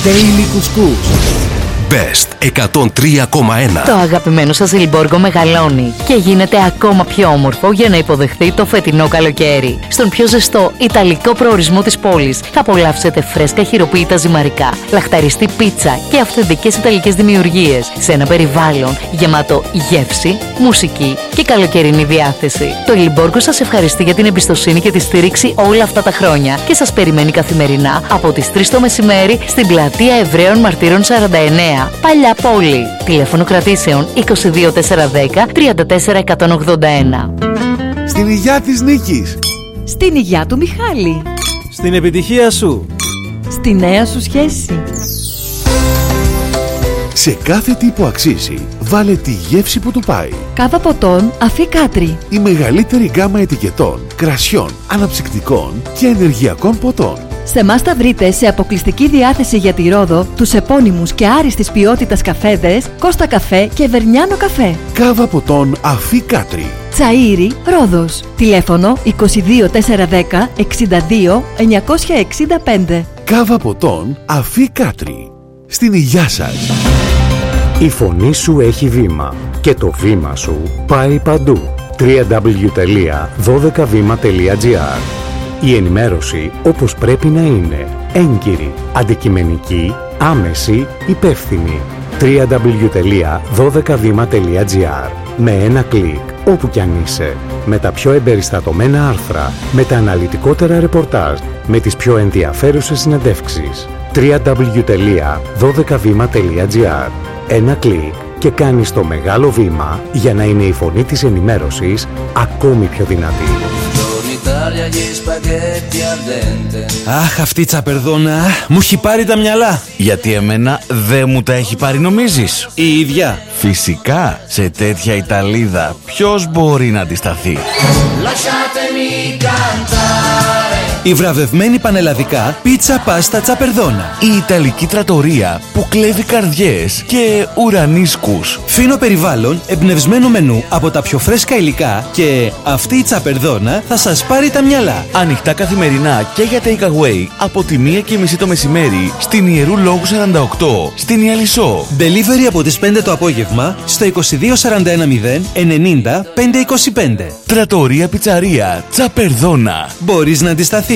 Daily Couscous. Best 103,1. Το αγαπημένο σας Λιμπόργο μεγαλώνει και γίνεται ακόμα πιο όμορφο για να υποδεχθεί το φετινό καλοκαίρι. Στον πιο ζεστό ιταλικό προορισμό της πόλης θα απολαύσετε φρέσκα χειροποίητα ζυμαρικά, λαχταριστή πίτσα και αυθεντικές ιταλικές δημιουργίες σε ένα περιβάλλον γεμάτο γεύση, μουσική και καλοκαιρινή διάθεση. Το Λιμπόργο σας ευχαριστεί για την εμπιστοσύνη και τη στήριξη όλα αυτά τα χρόνια και σας περιμένει καθημερινά από τις 3 το μεσημέρι στην πλατεία Εβραίων Μαρτύρων 49. Παλιά πόλη. Τηλέφωνο κρατήσεων 22410 34181. Στην υγειά της Νίκης. Στην υγειά του Μιχάλη. Στην επιτυχία σου. Στη νέα σου σχέση. Σε κάθε τι που αξίζει, βάλε τη γεύση που του πάει. Κάβα ποτών Αφή Κάτρι. Η μεγαλύτερη γκάμα ετικετών, κρασιών, αναψυκτικών και ενεργειακών ποτών. Σε εμάς θα βρείτε σε αποκλειστική διάθεση για τη Ρόδο τους επώνυμους και άριστης ποιότητας καφέδες Κώστα Καφέ και Βερνιάνο Καφέ. Κάβα ποτών Αφή Κάτρι. Τσαΐρι, Ρόδος. Τηλέφωνο 22410 62 965. Κάβα ποτών Αφή Κάτρι. Στην υγειά σας. Η φωνή σου έχει βήμα και το βήμα σου πάει παντού. www.12vima.gr. Η ενημέρωση όπως πρέπει να είναι. Έγκυρη, αντικειμενική, άμεση, υπεύθυνη. www.12vima.gr. Με ένα κλικ, όπου κι αν είσαι. Με τα πιο εμπεριστατωμένα άρθρα, με τα αναλυτικότερα ρεπορτάζ, με τις πιο ενδιαφέρουσες συνεντεύξεις. www.12vima.gr. Ένα κλικ και κάνεις το μεγάλο βήμα για να είναι η φωνή της ενημέρωσης ακόμη πιο δυνατή. Αχ, αυτή η τσαπερδόνα μου έχει πάρει τα μυαλά. Γιατί εμένα δεν μου τα έχει πάρει, νομίζεις? Η ίδια. Φυσικά, σε τέτοια Ιταλίδα ποιος μπορεί να αντισταθεί? Η βραβευμένη πανελλαδικά πίτσα πάστα τσαπερδόνα. Η Ιταλική τρατορία που κλέβει καρδιές και ουρανίσκους. Φίνο περιβάλλον, εμπνευσμένο μενού από τα πιο φρέσκα υλικά και αυτή η τσαπερδόνα θα σας πάρει τα μυαλά. Ανοιχτά καθημερινά και για takeaway από τη 1:30 το μεσημέρι στην Ιερού Λόγου 48 στην Ιαλισσό. Delivery από τις 5 το απόγευμα στο 2241 090 525. Τρατορία πιτσαρία Τσαπερδόνα. Μπορείς να αντισταθείς.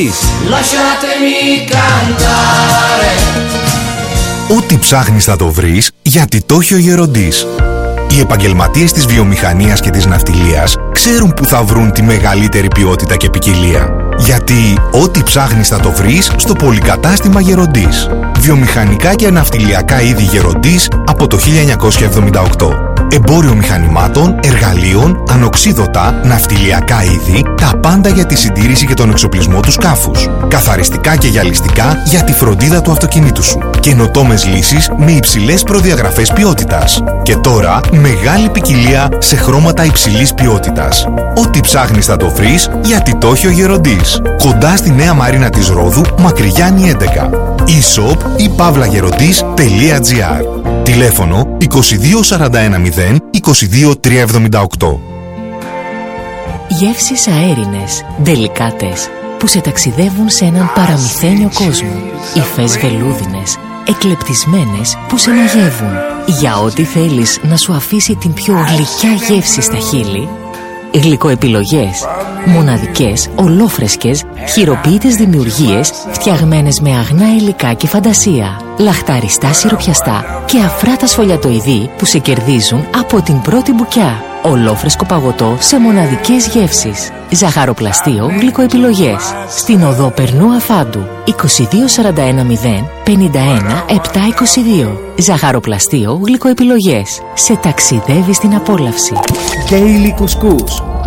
Ό,τι ψάχνεις θα το βρεις, γιατί το έχει ο Γεροντής. Οι επαγγελματίες της βιομηχανίας και της ναυτιλίας ξέρουν που θα βρουν τη μεγαλύτερη ποιότητα και ποικιλία. Γιατί ό,τι ψάχνεις θα το βρεις στο πολυκατάστημα Γεροντής. Βιομηχανικά και ναυτιλιακά είδη Γεροντής από το 1978. Εμπόριο μηχανημάτων, εργαλείων, ανοξίδωτα, ναυτιλιακά είδη, τα πάντα για τη συντήρηση και τον εξοπλισμό του σκάφους. Καθαριστικά και γυαλιστικά για τη φροντίδα του αυτοκινήτου σου. Καινοτόμες λύσεις με υψηλές προδιαγραφές ποιότητας. Και τώρα μεγάλη ποικιλία σε χρώματα υψηλής ποιότητας. Ό,τι ψάχνεις θα το βρεις, γιατί το έχει ο Γεροντής. Κοντά στη Νέα Μαρίνα της Ρόδου, Μακρυγιάννη 11. e-shop ή pavlagerodis.gr. Τηλέφωνο 2241 0 22 378. Γεύσεις αέρινες, ντελικάτες, που σε ταξιδεύουν σε έναν παραμυθένιο κόσμο. Υφές βελούδινες, εκλεπτισμένες που σε μαγεύουν. Για ό,τι θέλεις να σου αφήσει την πιο γλυκιά γεύση στα χείλη, γλυκοεπιλογές, μοναδικές, ολόφρεσκες, χειροποίητες δημιουργίες φτιαγμένες με αγνά υλικά και φαντασία. Λαχταριστά σιροπιαστά και αφράτα σφολιατοειδή που σε κερδίζουν από την πρώτη μπουκιά. Ολόφρεσκο παγωτό σε μοναδικές γεύσεις. Ζαχαροπλαστείο γλυκοεπιλογές. Στην οδό Περνού Αφάντου 2241 0 51 722. Ζαχαροπλαστείο γλυκοεπιλογές. Σε ταξιδεύει στην απόλαυση. Daily Couscous.